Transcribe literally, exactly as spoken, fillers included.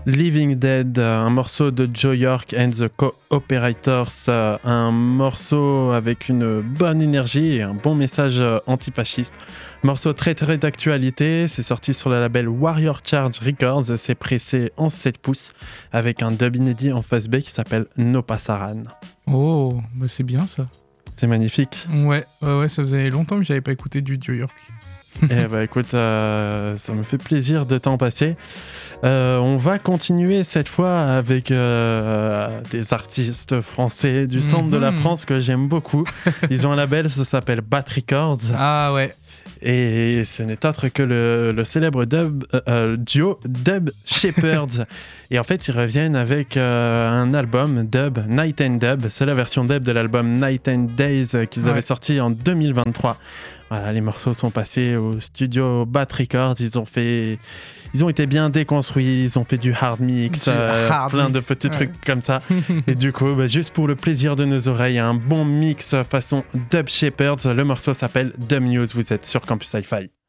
Living Dead, un morceau de Joe York and the Co-Operators, un morceau avec une bonne énergie et un bon message antifasciste. Morceau très très d'actualité, c'est sorti sur le label Warrior Charge Records, c'est pressé en sept pouces avec un dub inédit en face B qui s'appelle No Pasaran. Oh, bah c'est bien ça. C'est magnifique. Ouais, ouais, ouais, ça faisait longtemps que j'avais pas écouté du Joe York. Eh bah écoute, euh, ça me fait plaisir de t'en passer. Euh, on va continuer cette fois avec euh, des artistes français du centre mm-hmm. de la France que j'aime beaucoup. Ils ont un label, ça s'appelle Bat Records. Ah ouais. Et ce n'est autre que le, le célèbre dub, euh, duo Dub Shepherds. Et en fait, ils reviennent avec euh, un album dub, Night and Dub. C'est la version dub de l'album Night and Days qu'ils ouais. avaient sorti en deux mille vingt-trois. Voilà, les morceaux sont passés au studio Bat Records. Ils ont fait... Ils ont été bien déconstruits, ils ont fait du hard mix, du euh, hard plein mix. de petits ouais. trucs comme ça. Et du coup, bah, juste pour le plaisir de nos oreilles, un bon mix façon Dub Shepherds. Le morceau s'appelle Dumb News. Vous êtes sur Campus Hi-Fi.